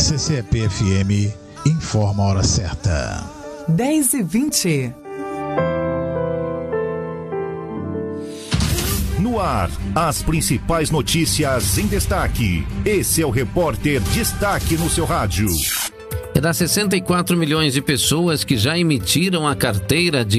CCP-FM informa a hora certa. 10h20. No ar, as principais notícias em destaque. Esse é o Repórter Destaque no seu rádio. É das 64 milhões de pessoas que já emitiram a carteira de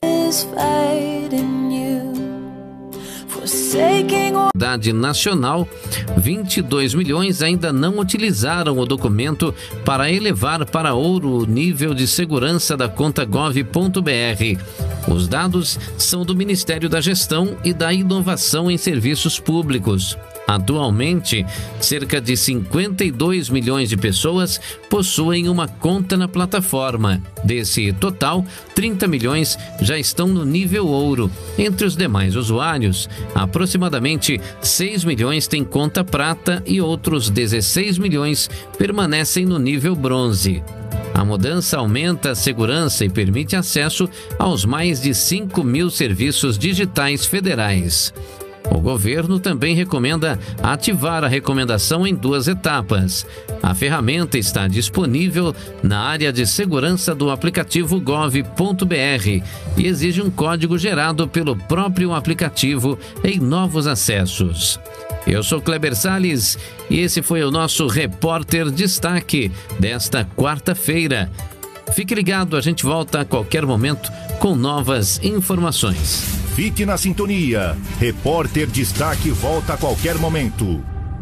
identidade nacional, 22 milhões ainda não utilizaram o documento para elevar para ouro o nível de segurança da conta gov.br. Os dados são do Ministério da Gestão e da Inovação em Serviços Públicos. Atualmente, cerca de 52 milhões de pessoas possuem uma conta na plataforma. Desse total, 30 milhões já estão no nível ouro. Entre os demais usuários, aproximadamente 6 milhões têm conta prata e outros 16 milhões permanecem no nível bronze. A mudança aumenta a segurança e permite acesso aos mais de 5 mil serviços digitais federais. O governo também recomenda ativar a recomendação em 2 etapas. A ferramenta está disponível na área de segurança do aplicativo gov.br e exige um código gerado pelo próprio aplicativo em novos acessos. Eu sou Kleber Salles e esse foi o nosso Repórter Destaque desta quarta-feira. Fique ligado, a gente volta a qualquer momento com novas informações. Fique na sintonia. Repórter Destaque volta a qualquer momento.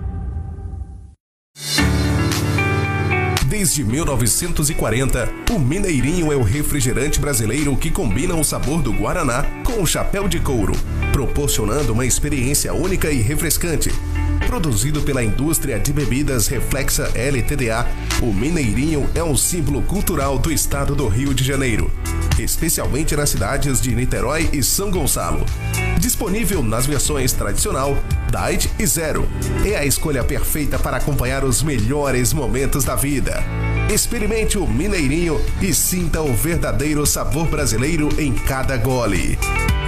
Desde 1940, o Mineirinho é o refrigerante brasileiro que combina o sabor do Guaraná com o chapéu de couro, proporcionando uma experiência única e refrescante. Produzido pela indústria de bebidas Reflexa LTDA, o Mineirinho é um símbolo cultural do estado do Rio de Janeiro, especialmente nas cidades de Niterói e São Gonçalo. Disponível nas versões tradicional, Diet e Zero. É a escolha perfeita para acompanhar os melhores momentos da vida. Experimente o Mineirinho e sinta o verdadeiro sabor brasileiro em cada gole.